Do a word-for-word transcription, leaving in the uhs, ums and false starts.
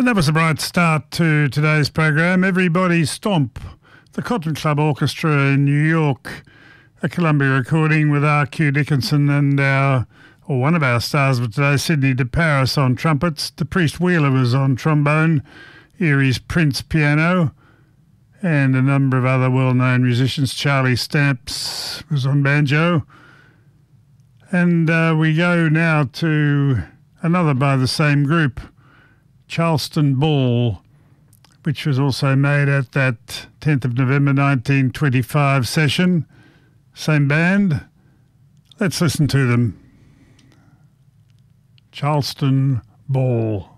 And that was a bright start to today's program. Everybody Stomp, the Cotton Club Orchestra in New York, a Columbia recording with R Q Dickinson and our, or one of our stars of today, Sydney DeParis on trumpets. The Priest Wheeler was on trombone, Erie's Prince piano, and a number of other well-known musicians. Charlie Stamps was on banjo. And uh, we go now to another by the same group, Charleston Ball, which was also made at that tenth of November nineteen twenty-five session. Same band. Let's listen to them. Charleston Ball.